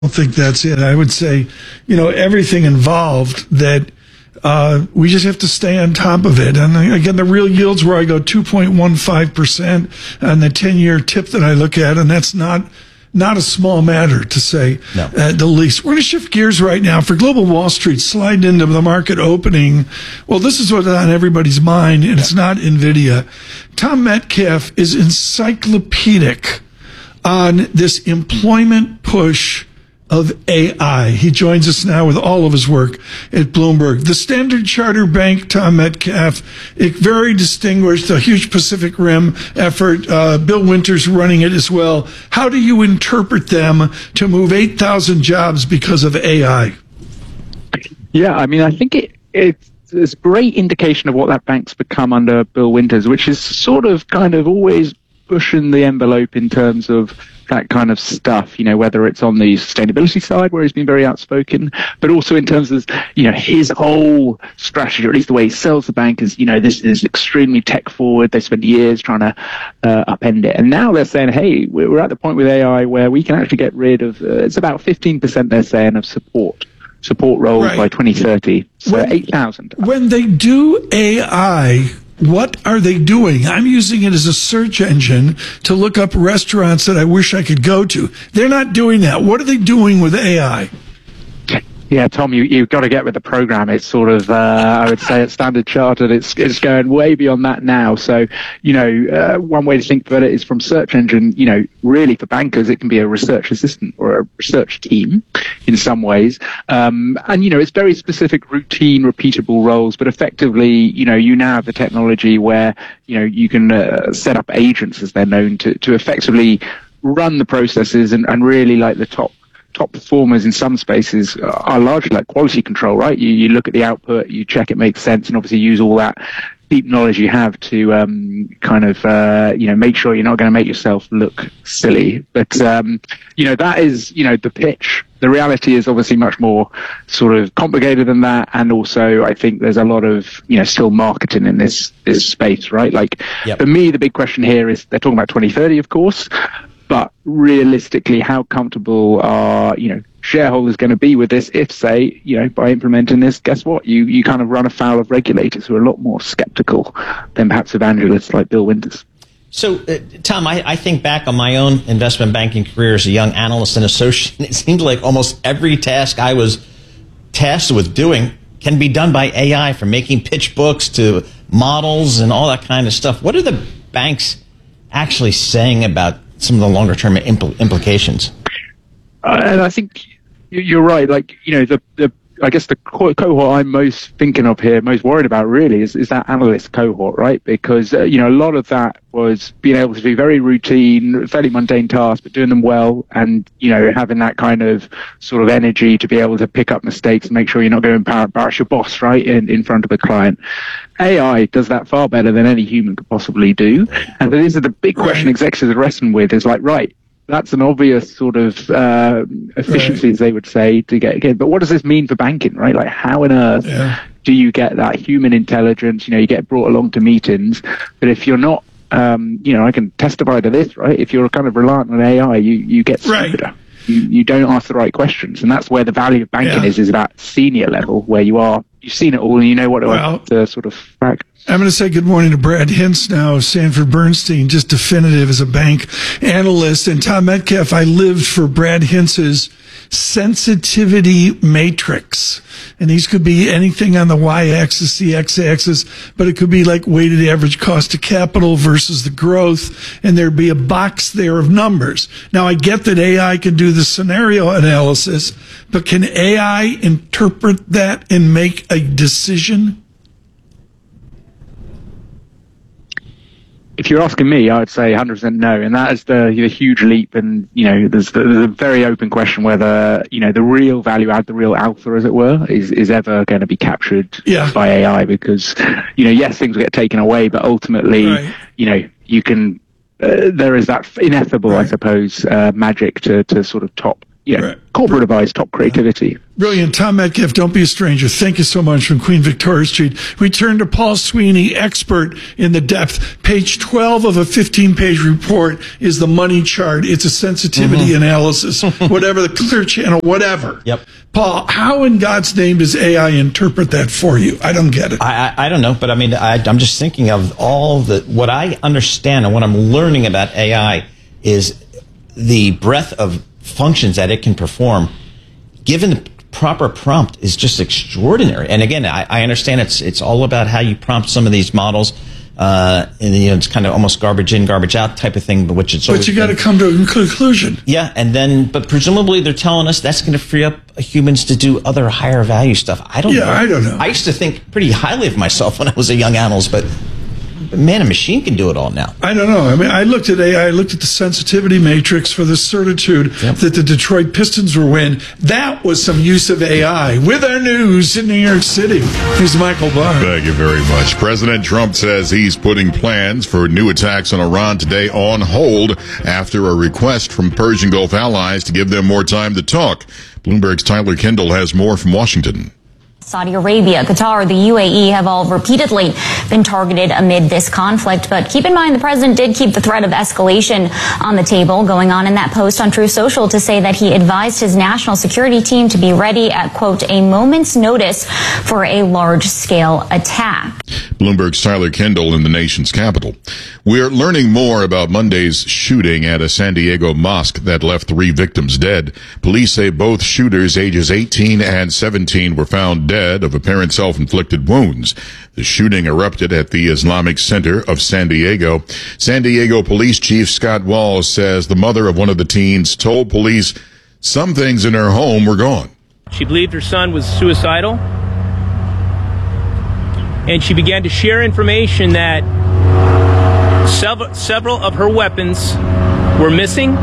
don't think that's it. I would say, everything involved that we just have to stay on top of it. And again, the real yields where I go 2.15% on the 10-year tip that I look at, and that's not a small matter to say at the least. We're going to shift gears right now for Global Wall Street, slide into the market opening. Well, this is what's on everybody's mind, and it's not NVIDIA. Tom Metcalf is encyclopedic on this employment push of AI. He joins us now with all of his work at Bloomberg. The Standard Chartered Bank, Tom Metcalf, very distinguished, a huge Pacific Rim effort. Bill Winters running it as well. How do you interpret them to move 8,000 jobs because of AI? Yeah, I mean, I think it's a great indication of what that bank's become under Bill Winters, which is sort of kind of always pushing the envelope in terms of that kind of stuff, whether it's on the sustainability side where he's been very outspoken, but also in terms of, his whole strategy, or at least the way he sells the bank is, this is extremely tech forward. They spent years trying to upend it. And now they're saying, hey, we're at the point with AI where we can actually get rid of, it's about 15% they're saying of support roles by 2030. So 8,000. When they do AI, what are they doing? I'm using it as a search engine to look up restaurants that I wish I could go to. They're not doing that. What are they doing with AI? Yeah, Tom, you've got to get with the program. It's sort of, I would say at Standard Chartered, it's going way beyond that now. So, one way to think about it is from search engine, really for bankers, it can be a research assistant or a research team in some ways. And, it's very specific, routine, repeatable roles, but effectively, you now have the technology where, you can set up agents, as they're known, to effectively run the processes and really like the top performers in some spaces are largely like quality control, right? You look at the output, you check it makes sense, and obviously use all that deep knowledge you have to make sure you're not going to make yourself look silly. But that is the pitch. The reality is obviously much more sort of complicated than that, and also I think there's a lot of still marketing in this space, right? Like for me, the big question here is they're talking about 2030, of course. But realistically, how comfortable are, shareholders going to be with this if, say, by implementing this, guess what? You kind of run afoul of regulators who are a lot more skeptical than perhaps evangelists like Bill Winters. So, Tom, I think back on my own investment banking career as a young analyst and associate. It seemed like almost every task I was tasked with doing can be done by AI, from making pitch books to models and all that kind of stuff. What are the banks actually saying about some of the longer term implications? And I think you're right. Like, I guess the cohort I'm most thinking of here, most worried about really is that analyst cohort, right? Because, a lot of that was being able to do very routine, fairly mundane tasks, but doing them well, and, having that kind of sort of energy to be able to pick up mistakes and make sure you're not going to embarrass your boss, right, in front of a client. AI does that far better than any human could possibly do. And this is the big question executives are wrestling with is like, right, that's an obvious sort of efficiencies, they would say, to get. But what does this mean for banking, right? Like, how on earth do you get that human intelligence? You get brought along to meetings, but if you're not, I can testify to this, right? If you're kind of reliant on AI, you get stupider. You don't ask the right questions, and that's where the value of banking is that senior level where you've seen it all and you know what to sort of track. I'm going to say good morning to Brad Hintz now of Sanford Bernstein, just definitive as a bank analyst. And Tom Metcalf, I lived for Brad Hintz's sensitivity matrix. And these could be anything on the y-axis, the x-axis, but it could be like weighted average cost of capital versus the growth. And there'd be a box there of numbers. Now, I get that AI can do the scenario analysis, but can AI interpret that and make a decision? If you're asking me, I would say 100% no, and that is the huge leap. And there's a very open question whether the real value add, the real alpha, as it were, is ever going to be captured by AI. Because yes, things will get taken away, but ultimately, you can. There is that ineffable, I suppose, magic to sort of top corporate advice, top creativity. Brilliant. Tom Metcalf, don't be a stranger. Thank you so much from Queen Victoria Street. We turn to Paul Sweeney, expert in the depth. Page 12 of a 15-page report is the money chart. It's a sensitivity analysis, whatever, the Clear Channel, whatever. Yep. Paul, how in God's name does AI interpret that for you? I don't get it. I don't know, but I mean, I'm just thinking of what I understand and what I'm learning about AI is the breadth of functions that it can perform, given the proper prompt, is just extraordinary. And again, I understand it's all about how you prompt some of these models, and it's kind of almost garbage in, garbage out type of thing, but you got to come to a conclusion. Yeah, but presumably they're telling us that's going to free up humans to do other higher value stuff. I don't know. I don't know. I used to think pretty highly of myself when I was a young analyst, but man, a machine can do it all now. I don't know. I mean, I looked at AI, I looked at the sensitivity matrix for the certitude that the Detroit Pistons were win. That was some use of AI. With our news in New York City, here's Michael Barr. Thank you very much. President Trump says he's putting plans for new attacks on Iran today on hold after a request from Persian Gulf allies to give them more time to talk. Bloomberg's Tyler Kendall has more from Washington. Saudi Arabia, Qatar, the UAE have all repeatedly been targeted amid this conflict. But keep in mind, the president did keep the threat of escalation on the table, going on in that post on Truth Social to say that he advised his national security team to be ready at, quote, a moment's notice for a large-scale attack. Bloomberg's Tyler Kendall in the nation's capital. We're learning more about Monday's shooting at a San Diego mosque that left 3 victims dead. Police say both shooters, ages 18 and 17, were found dead of apparent self-inflicted wounds. The shooting erupted at the Islamic Center of San Diego. San Diego Police Chief Scott Walls says the mother of one of the teens told police some things in her home were gone. She believed her son was suicidal, and she began to share information that several of her weapons were missing.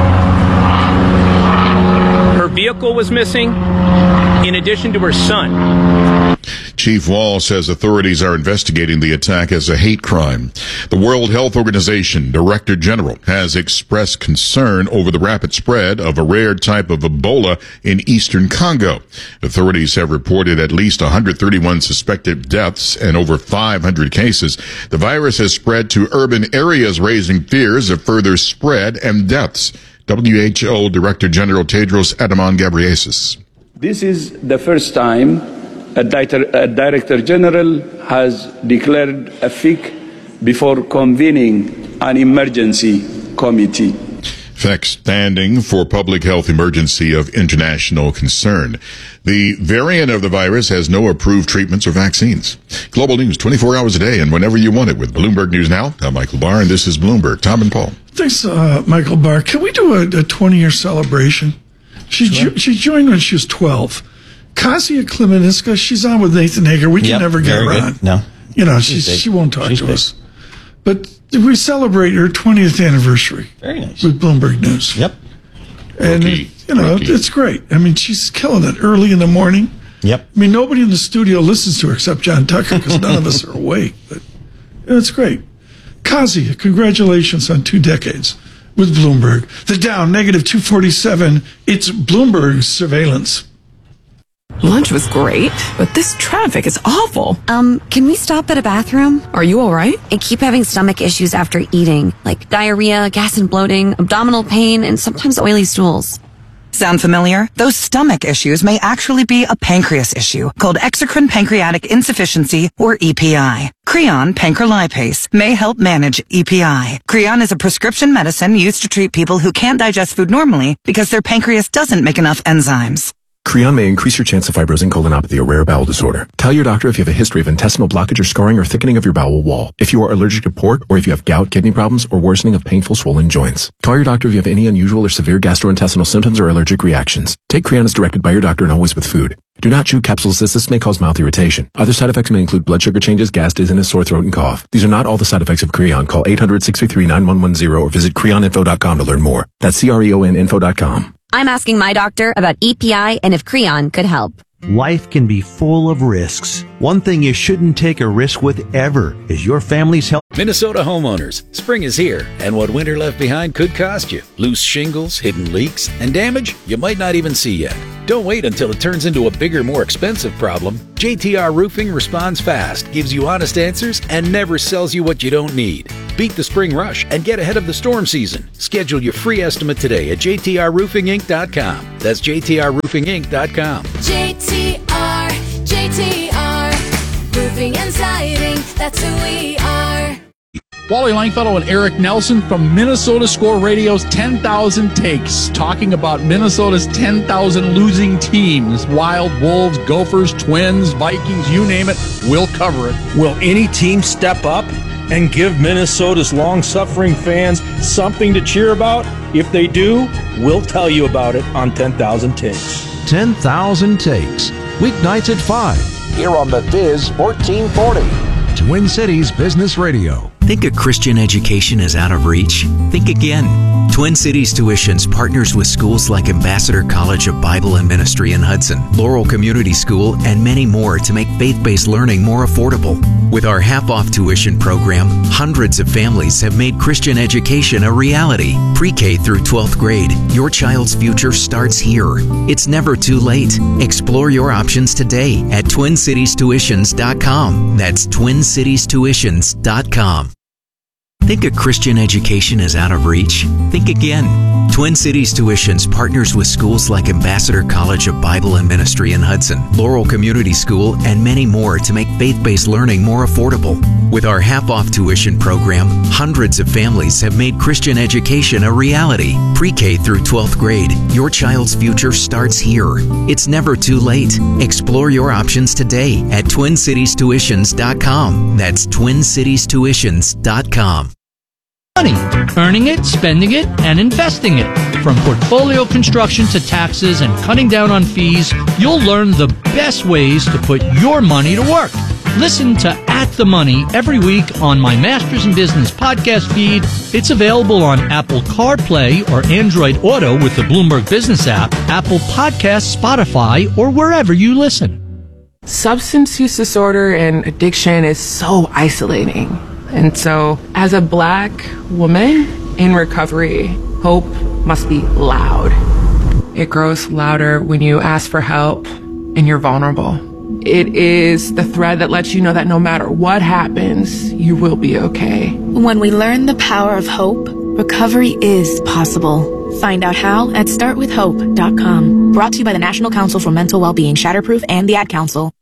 Her vehicle was missing, in addition to her son. Chief Wall says authorities are investigating the attack as a hate crime. The World Health Organization Director General has expressed concern over the rapid spread of a rare type of Ebola in eastern Congo. Authorities have reported at least 131 suspected deaths and over 500 cases. The virus has spread to urban areas, raising fears of further spread and deaths. WHO Director General Tedros Adhanom Ghebreyesus. This is the first time a Director General has declared a FIC before convening an emergency committee. FEC standing for Public Health Emergency of International Concern. The variant of the virus has no approved treatments or vaccines. Global news 24 hours a day and whenever you want it with Bloomberg News Now. I'm Michael Barr, and this is Bloomberg. Tom and Paul. Thanks, Michael Barr. Can we do a 20-year celebration? She joined when she was 12. Kasia Klemeniska, she's on with Nathan Hager. We can never get her on. No. You know, she won't talk to us. But we celebrate her 20th anniversary. Very nice. With Bloomberg News. Yep. And, it's great. I mean, she's killing it early in the morning. Yep. I mean, nobody in the studio listens to her except John Tucker because none of us are awake. But it's great. Kasia, congratulations on 2 decades with Bloomberg. The Dow, negative 247. It's Bloomberg's surveillance. Lunch was great, but this traffic is awful. Can we stop at a bathroom? Are you all right? I keep having stomach issues after eating, like diarrhea, gas and bloating, abdominal pain, and sometimes oily stools. Sound familiar? Those stomach issues may actually be a pancreas issue called exocrine pancreatic insufficiency, or EPI. Creon pancrelipase may help manage EPI. Creon is a prescription medicine used to treat people who can't digest food normally because their pancreas doesn't make enough enzymes. Creon may increase your chance of fibrosing colonopathy, a rare bowel disorder. Tell your doctor if you have a history of intestinal blockage or scarring or thickening of your bowel wall, if you are allergic to pork, or if you have gout, kidney problems, or worsening of painful swollen joints. Call your doctor if you have any unusual or severe gastrointestinal symptoms or allergic reactions. Take Creon as directed by your doctor and always with food. Do not chew capsules as this may cause mouth irritation. Other side effects may include blood sugar changes, gas, dizziness, sore throat, and cough. These are not all the side effects of Creon. Call 800-633-9110 or visit creoninfo.com to learn more. That's CREONinfo.com. I'm asking my doctor about EPI and if Creon could help. Life can be full of risks. One thing you shouldn't take a risk with ever is your family's health. Minnesota homeowners, spring is here, and what winter left behind could cost you. Loose shingles, hidden leaks, and damage you might not even see yet. Don't wait until it turns into a bigger, more expensive problem. JTR Roofing responds fast, gives you honest answers, and never sells you what you don't need. Beat the spring rush and get ahead of the storm season. Schedule your free estimate today at jtrroofinginc.com. That's jtrroofinginc.com. JTR, roofing and siding, that's who we are. Wally Langfellow and Eric Nelson from Minnesota Score Radio's 10,000 Takes, talking about Minnesota's 10,000 losing teams. Wild, Wolves, Gophers, Twins, Vikings, you name it, we'll cover it. Will any team step up and give Minnesota's long-suffering fans something to cheer about? If they do, we'll tell you about it on 10,000 Takes. 10,000 Takes, weeknights at 5, here on the Biz 1440, Twin Cities Business Radio. Think a Christian education is out of reach? Think again. Twin Cities Tuitions partners with schools like Ambassador College of Bible and Ministry in Hudson, Laurel Community School, and many more to make faith-based learning more affordable. With our half-off tuition program, hundreds of families have made Christian education a reality. Pre-K through 12th grade, your child's future starts here. It's never too late. Explore your options today at TwinCitiesTuitions.com. That's TwinCitiesTuitions.com. Think a Christian education is out of reach? Think again. Twin Cities Tuitions partners with schools like Ambassador College of Bible and Ministry in Hudson, Laurel Community School, and many more to make faith-based learning more affordable. With our half-off tuition program, hundreds of families have made Christian education a reality. Pre-K through 12th grade, your child's future starts here. It's never too late. Explore your options today at TwinCitiesTuitions.com. That's TwinCitiesTuitions.com. Money, earning it, spending it, and investing it. From portfolio construction to taxes and cutting down on fees, you'll learn the best ways to put your money to work. Listen to At the Money every week on my Masters in Business podcast feed. It's available on Apple CarPlay or Android Auto with the Bloomberg Business app, Apple Podcasts, Spotify, or wherever you listen. Substance use disorder and addiction is so isolating. And so, as a Black woman in recovery, hope must be loud. It grows louder when you ask for help and you're vulnerable. It is the thread that lets you know that no matter what happens, you will be okay. When we learn the power of hope, recovery is possible. Find out how at startwithhope.com. Brought to you by the National Council for Mental Wellbeing, Shatterproof, and the Ad Council.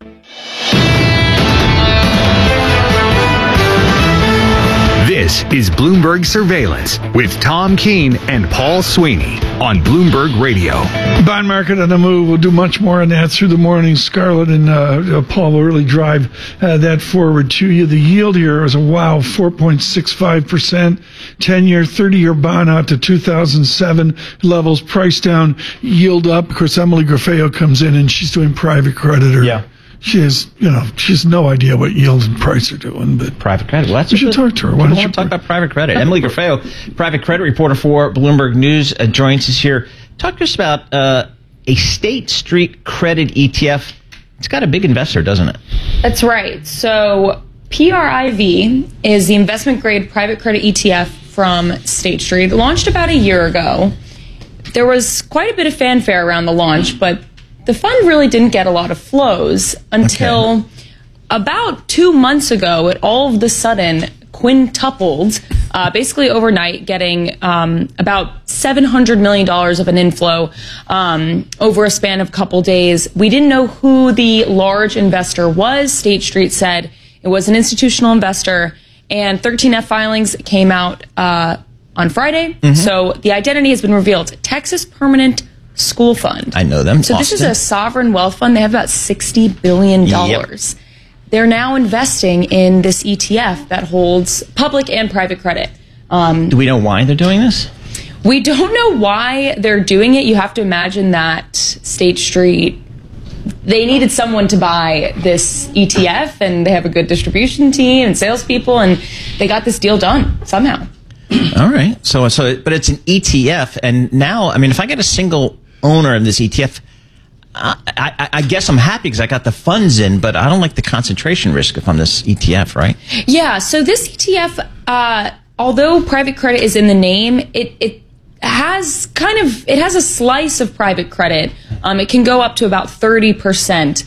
This is Bloomberg Surveillance with Tom Keene and Paul Sweeney on Bloomberg Radio. Bond market on the move. We'll do much more on that through the morning. Scarlett and Paul will really drive that forward to you. The yield here is a wow, 4.65%. 10-year, 30-year bond out to 2007 levels. Price down, yield up. Of course, Emily Grafeo comes in and she's doing private credit. Yeah. She has no idea what yield and price are doing. But private credit. Well, that's we should talk to her. Why don't you talk about private credit? Emily Grafeo, private credit reporter for Bloomberg News, joins us here. Talk to us about a State Street credit ETF. It's got a big investor, doesn't it? That's right. So PRIV is the investment grade private credit ETF from State Street. It launched about a year ago. There was quite a bit of fanfare around the launch, but the fund really didn't get a lot of flows until about 2 months ago. It all of a sudden quintupled, basically overnight, getting about $700 million of an inflow over a span of a couple days. We didn't know who the large investor was. State Street said it was an institutional investor, and 13F filings came out on Friday. Mm-hmm. So the identity has been revealed. Texas Permanent School Fund. I know them. So Austin. This is a sovereign wealth fund. They have about $60 billion. Yep. They're now investing in this ETF that holds public and private credit. Do we know why they're doing this? We don't know why they're doing it. You have to imagine that State Street, they needed someone to buy this ETF, and they have a good distribution team and salespeople, and they got this deal done somehow. All right. But it's an ETF, and now, I mean, if I get a single owner of this ETF, I guess I'm happy because I got the funds in, but I don't like the concentration risk if I'm this ETF, right? Yeah, so this ETF, although private credit is in the name, it has a slice of private credit. It can go up to about 30%.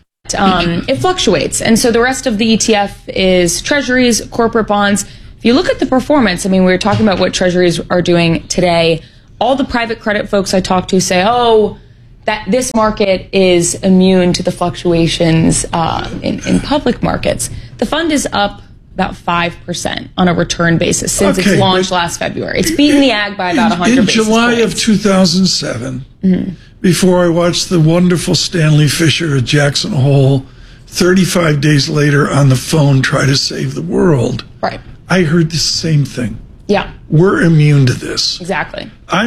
It fluctuates. And so the rest of the ETF is treasuries, corporate bonds. If you look at the performance, I mean, we were talking about what treasuries are doing today. All the private credit folks I talk to say, that this market is immune to the fluctuations in public markets. The fund is up about 5% on a return basis since its launch last February. It's beaten the ag by about 100 basis points. In July of 2007, before I watched the wonderful Stanley Fischer at Jackson Hole, 35 days later on the phone try to save the world, right? I heard the same thing. Yeah. We're immune to this. Exactly.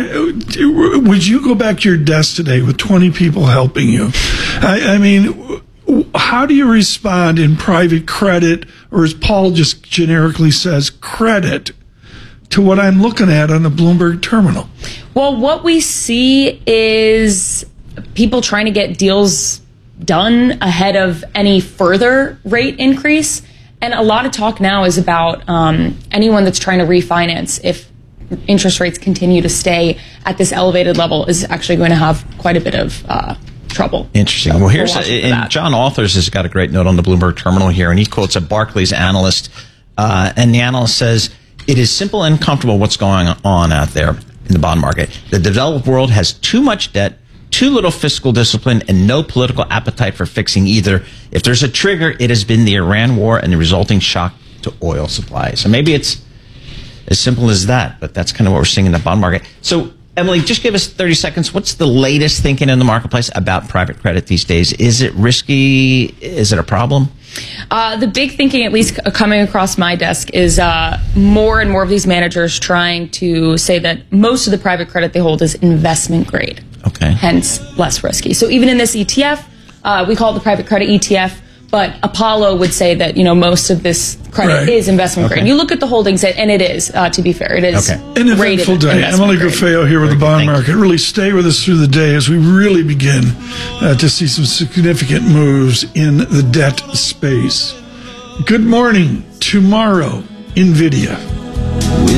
Would you go back to your desk today with 20 people helping you? I mean, how do you respond in private credit, or as Paul just generically says, credit, to what I'm looking at on the Bloomberg terminal? Well, what we see is people trying to get deals done ahead of any further rate increase. And a lot of talk now is about anyone that's trying to refinance, if interest rates continue to stay at this elevated level, is actually going to have quite a bit of trouble. Interesting. So well, and John Authers has got a great note on the Bloomberg terminal here, and he quotes a Barclays analyst, and the analyst says, "It is simple and comfortable what's going on out there in the bond market. The developed world has too much debt, too little fiscal discipline, and no political appetite for fixing either. If there's a trigger, it has been the Iran war and the resulting shock to oil supplies." So maybe it's as simple as that, but that's kind of what we're seeing in the bond market. So, Emily, just give us 30 seconds. What's the latest thinking in the marketplace about private credit these days? Is it risky? Is it a problem? The big thinking, at least coming across my desk, is more and more of these managers trying to say that most of the private credit they hold is investment grade. Okay. Hence, less risky. So even in this ETF, we call it the private credit ETF, but Apollo would say that, most of this credit is investment grade. You look at the holdings, and it is, to be fair, it is an eventful day. Emily Grafeo here with the bond market. Really stay with us through the day as we really begin to see some significant moves in the debt space. Good morning. Tomorrow, NVIDIA.